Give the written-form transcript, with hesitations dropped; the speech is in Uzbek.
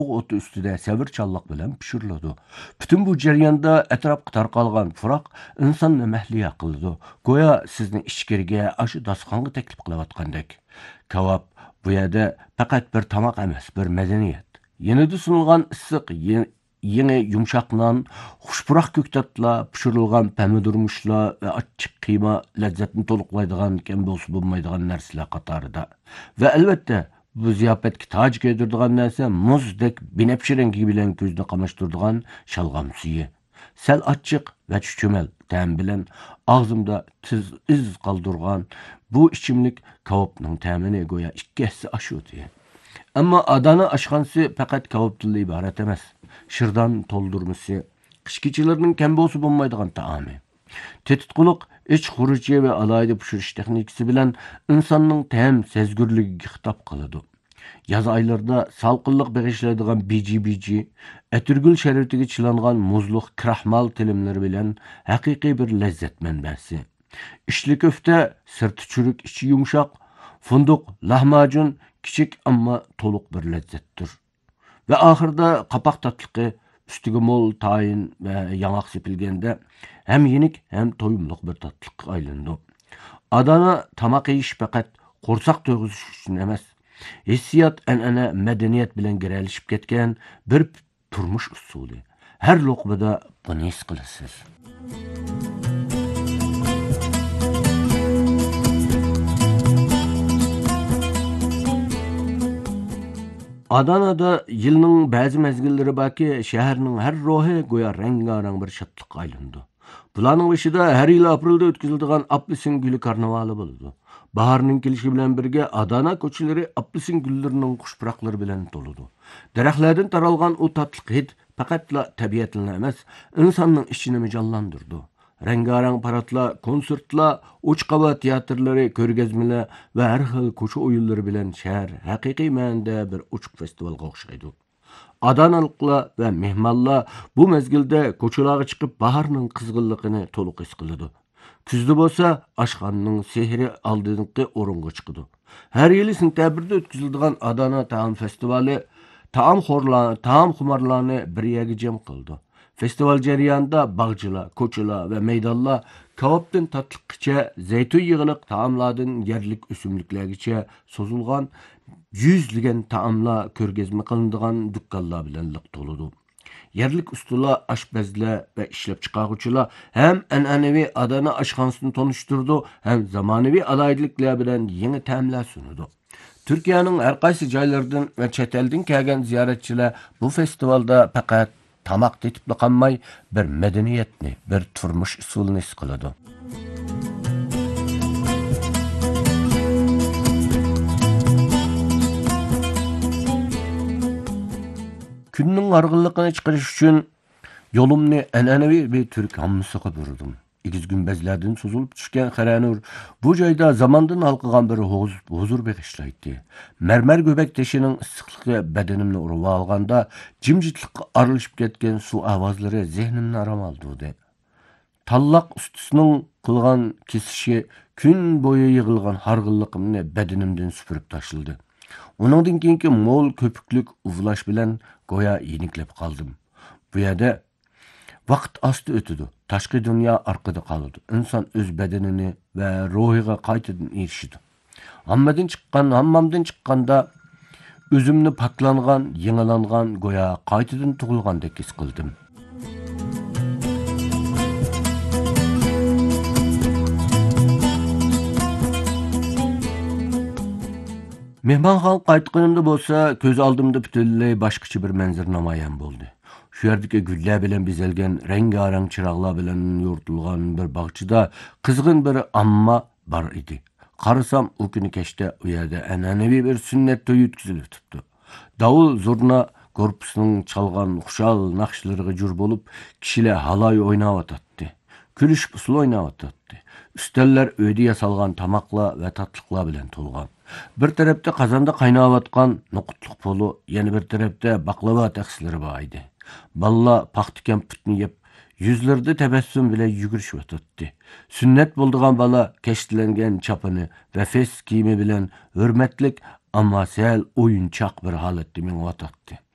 otu üstüde sevirçallık bilen pişirildi. Bütün bu jarayonda etrafga tarqalgan puraq insonni mahliya qildi. Goya sizni ichkariga aşı dastonga taklif qilayotgandek. Kebab bu yerda faqat bir tamoq emas, bir madaniyat. Yenida sunilgan issiq yeni yumshoq non, xushpuraq ko'ktatlar, pishirilgan pomidormushlar va achchiq qiyma lazzatni to'liqlaydigan kam bo'lsa bo'lmaydigan narsalar qatorida. Va albatta bu ziyofatga toj kiydiradigan narsa muzdek binafsha rangi bilan ko'zni qamashtiradigan shalg'am suyi. Sal achchiq va chuchumel ta'm bilan og'zimda tiz iz qoldirgan bu ichimlik kebabning ta'mini go'yo ikki hissa oshirdi. Ammo Adana oshxonasi faqat kebabdan iborat emas. Shirdan to'ldirmasi, qish kechalarining kam bo'lsa bo'lmaydigan taomi. Tetikquliq iç xuruji va alayda pishirish texnikasi bilan insonning ta'm sezgurligiga xitob qiladi. Yaz oylarida salqinlik bag'ishlaydigan biji, atirgul sharibatiga chilangan muzliq kraxmal tilimlari bilan haqiqiy bir lazzat manbasi. Ishli köfte, sirti churuk, ichi yumshoq, funduq, lahmacun kichik ammo to'liq bir lazzatdir. Ve ahırda qapak tatlıqı, üstüge mol tayin ve yanaq sepilgende hem yenik hem toyumluq bir tatlık aylandı. Adana tamaq yeyish faqat qo'rsoq to'yg'izish uchun emas, hissiyat an'ana madaniyat bilan giralishib ketgan bir turmush usuli. Har luqmada buni his qilasiz. Adana'da yılның ba'zi mezgilleri baki şehirning her ruhi goya rengarenk bir şatlık aylandı. Bularning başida her yıl aprelda o'tkaziladigan apelsin gülü karnavali bo'ladi. Baharning kelishi bilan birga Adana ko'chalari apelsin gullarining xushpuraqlari bilan to'ladi. Daraxtlardan taralgan o tatlı hid faqatla tabiatni emas, insonning ichini jonlantirdi. Rengarenk paradlar, konsertlar, uçqava teatrları, ko'rgazmalar ve her xil ko'cha o'yinlari bilan shahar haqiqiy ma'noda bir uçuq festivalga o'xshaydi. Adanalıqlar ve mehmonlar bu mezgilde ko'chalarga chiqib baharning qizg'inligini to'liq his qiladi. Kuzda bo'lsa, oshxonaning sehri oldingi o'ringa chiqadi. Har yili sentabrda o'tkaziladigan Adana taom festivali taom xumarlarni bir yerga jam qildi. Festival jarayonida bog'chilar, ko'chalar va maydonlar kebabdan tatliqgacha, zaytun yig'iliq taomlardan yerlik o'simliklargacha so'zilgan yuzlagan taomlar ko'rgazma qilinadigan do'konlar bilan liq to'ladi. Yerlik ustalar, oshpazlar va ishlab chiqaruvchilar ham an'anaviy Adana oshxonasini tanishtirdi, ham zamonaviy alaydiliklar bilan yangi ta'mlar sunadi. Turkiyaning har qaysi joylaridan va chet eldan kelgan ziyoratchilar bu festivalda faqat tamaq tetib qolmay, bir madaniyatni, bir turmush usulini his qiladi. Kunning arg'inligini chiqarish uchun yo'limni an'anaviy bir turk hammasiga burdim. İkiz gümbezlerden suzulup düşken Xaranur bu joyda zamandan halqıgan bir huzur bag'ishlaydi. Mermer göbek teşinin issiqligi bedenimni urib alganda jimjitlikqa aralashib ketgan suv ovozlari zehnimni aram oldi. Tallaq ustisining qilgan kesishi kun bo'yi yig'ilgan harg'inligimni bedenimdan supurib tashladi. Uningdan keyingi mo'l ko'piklik uvlash bilan go'yo yeniklab qoldim. Bu yerda vaqt asta o'tadi. Tashqi dunyo orqada qoladi. Inson o'z badanini va ruhiga qaytadan erishadi. Hammamdan chiqqanda o'zimni poklangan, yangilangan, go'yo qaytadan tug'ilgandek his qildim. Mehmonxona qaytganimda bo'lsa, ko'z oldimda butunlay boshqacha bir manzara namoyon bo'ldi. Şu yerdeki güller bilen bezelgen, rengarenk çıraklar bilen yoğurtulgan bir bahçede kızgın bir amma var idi. Qarasam o günü keşte o yerde an'anaviy bir sünnet to'yi o'tkazilibdi. Davul zurna korpusunun çalgan xuşal naqshlarga jur bo'lib, kishilar halay o'ynayotdi. Kulish usul o'ynayotdi. Üsteller öde yasalgan tamaklar ve tatlıklar bilen to'lgan. Bir tarafta qazanda qaynayotgan noqutliq polu, yana bir tarafta baklava taxsilari bor edi. Balla paxta kamputni yeb, yüzlerde tebessüm bile yugurishib o'tdi. Sünnet bo'ldigan bala keshtilangan chapini ve fes kiyimi bilen hurmatlik amma sal o'yinchoq bir holatda mengotdi.